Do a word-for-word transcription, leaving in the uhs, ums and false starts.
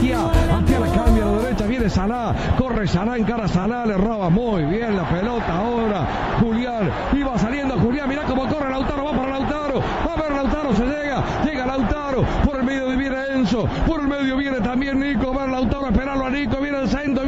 Antia, Antia la cambia a la derecha, viene Salah, corre Salah, encara a Salah, le roba muy bien la pelota ahora Julián, iba saliendo Julián, mirá cómo corre Lautaro, va para Lautaro, a ver Lautaro, se llega, llega Lautaro, por el medio viene Enzo, por el medio viene también Nico, a ver Lautaro, esperarlo a Nico, viene el centro,